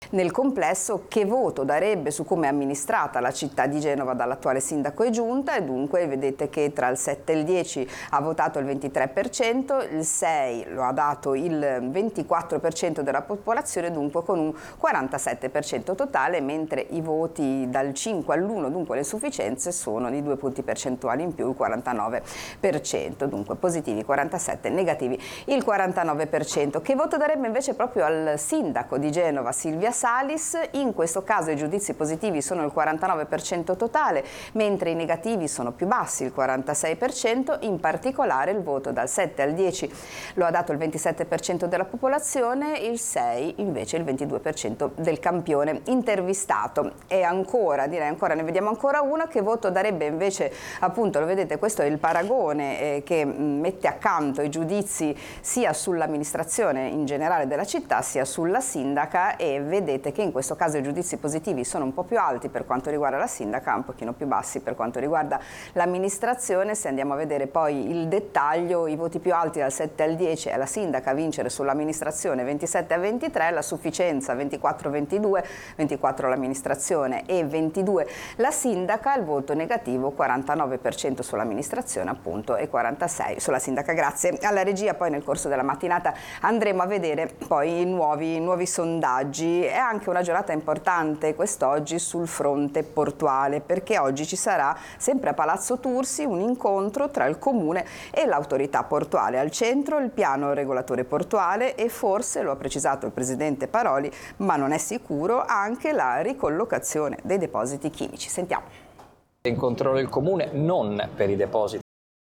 nel complesso che voto darebbe su come è amministrata la città di Genova dall'attuale sindaco e giunta, e dunque vedete che tra il 7 e il 10 ha votato il 23%, il 6 lo ha dato il 24% della popolazione, dunque con un 47% totale, mentre i voti dal 5 all'1, dunque le sufficienze, sono di 2 punti percentuali in più, il 49%, dunque positivi 47, negativi il 49%. Che voto darebbe invece proprio al sindaco di Genova, Silvia Salis? In questo caso i giudizi positivi sono il 49% totale, mentre i negativi sono più bassi, il 46%, in particolare il voto dal 7 al 10 lo ha dato il 27% della popolazione, il 6 invece il 22% del campione intervistato. E ancora, ne vediamo ancora una. Che voto darebbe invece, appunto, lo vedete, questo è il paragone che mette accanto i giudizi sia sull'amministrazione in generale della città sia sulla sindaca, e vedete che in questo caso i giudizi positivi sono un po' più alti per quanto riguarda la sindaca, un pochino più bassi per quanto riguarda l'amministrazione. Se andiamo a vedere poi il dettaglio, i voti più alti dal 7 al 10 è la sindaca a vincere sull'amministrazione 27 a 23, la sufficienza 24 a 22, 24 l'amministrazione e 22 la sindaca, il voto negativo 49% sull'amministrazione appunto e 46 sulla sindaca. Grazie alla regia. Poi nel corso della mattinata andremo a vedere poi i nuovi sondaggi. È anche una giornata importante quest'oggi sul fronte portuale, perché oggi ci sarà sempre a Palazzo Tursi un incontro tra il Comune e l'autorità portuale. Al centro il piano regolatore portuale e forse, lo ha precisato il presidente Paroli, ma non è sicuro, anche la ricollocazione dei depositi chimici. Sentiamo. Incontrerò il Comune non per i depositi.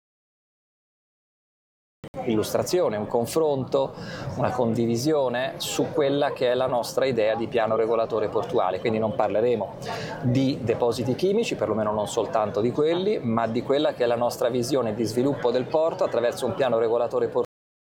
Illustrazione, un confronto, una condivisione su quella che è la nostra idea di piano regolatore portuale, quindi non parleremo di depositi chimici, perlomeno non soltanto di quelli, ma di quella che è la nostra visione di sviluppo del porto attraverso un piano regolatore portuale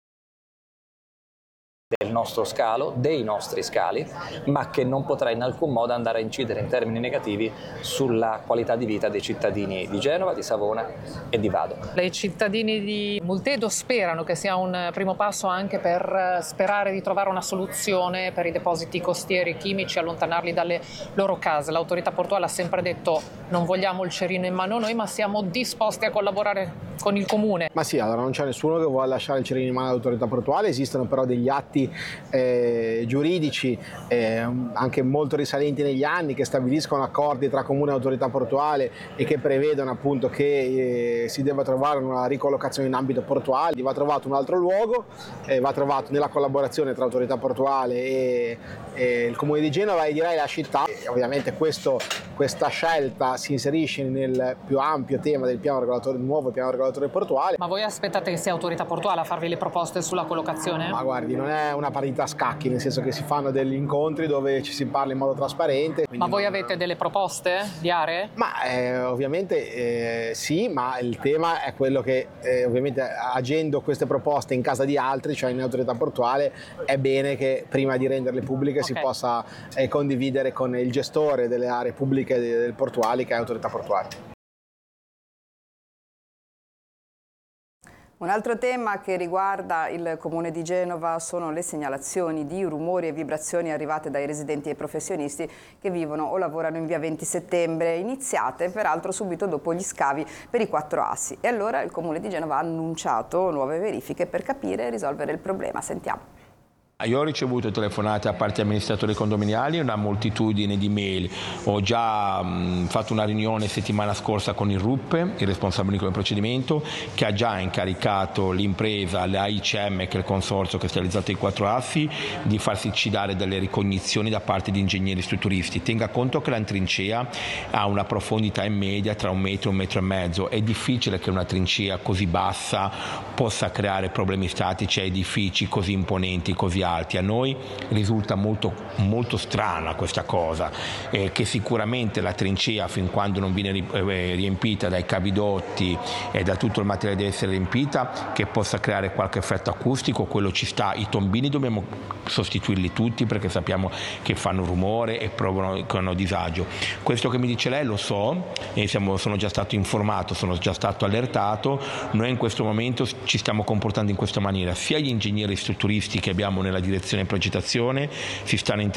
del nostro scalo, dei nostri scali, ma che non potrà in alcun modo andare a incidere in termini negativi sulla qualità di vita dei cittadini di Genova, di Savona e di Vado. I cittadini di Multedo sperano che sia un primo passo anche per sperare di trovare una soluzione per i depositi costieri chimici, allontanarli dalle loro case. L'autorità portuale ha sempre detto: non vogliamo il cerino in mano noi, ma siamo disposti a collaborare con il Comune. Ma sì, allora non c'è nessuno che vuole lasciare il cerino in mano all'autorità portuale, esistono però degli atti giuridici anche molto risalenti negli anni, che stabiliscono accordi tra Comune e autorità portuale e che prevedono appunto che si debba trovare una ricollocazione in ambito portuale. Va trovato un altro luogo, va trovato nella collaborazione tra autorità portuale e il Comune di Genova e direi la città. E ovviamente questa scelta si inserisce nel più ampio tema del nuovo piano regolatore portuale. Ma voi aspettate che sia autorità portuale a farvi le proposte sulla collocazione? Ma guardi, non è una partita a scacchi, nel senso che si fanno degli incontri dove ci si parla in modo trasparente. Ma voi avete delle proposte di aree? Ma ovviamente sì, ma il tema è quello che ovviamente agendo queste proposte in casa di altri, cioè in autorità portuale, è bene che prima di renderle pubbliche si possa condividere con il gestore delle aree pubbliche del portuale, che è autorità portuale. Un altro tema che riguarda il Comune di Genova sono le segnalazioni di rumori e vibrazioni arrivate dai residenti e professionisti che vivono o lavorano in via 20 settembre, iniziate peraltro subito dopo gli scavi per i 4 assi. E allora il Comune di Genova ha annunciato nuove verifiche per capire e risolvere il problema. Sentiamo. Io ho ricevuto telefonate da parte amministratori condominiali e una moltitudine di mail. Ho già fatto una riunione settimana scorsa con il RUP, il responsabile del procedimento, che ha già incaricato l'impresa, la ICM, che è il consorzio che sta realizzato i 4 assi, di farsi dare delle ricognizioni da parte di ingegneri strutturisti. Tenga conto che la trincea ha una profondità in media tra 1 metro e 1,5 metri. È difficile che una trincea così bassa possa creare problemi statici a edifici così imponenti, così alti. A noi risulta molto strana questa cosa, che sicuramente la trincea, fin quando non viene riempita dai cavidotti e da tutto il materiale deve essere riempita, che possa creare qualche effetto acustico, quello ci sta. I tombini dobbiamo sostituirli tutti perché sappiamo che fanno rumore e provocano disagio. Questo che mi dice lei lo so, e sono già stato informato, sono già stato allertato. Noi in questo momento ci stiamo comportando in questa maniera, sia gli ingegneri strutturisti che abbiamo nella direzione progettazione si stanno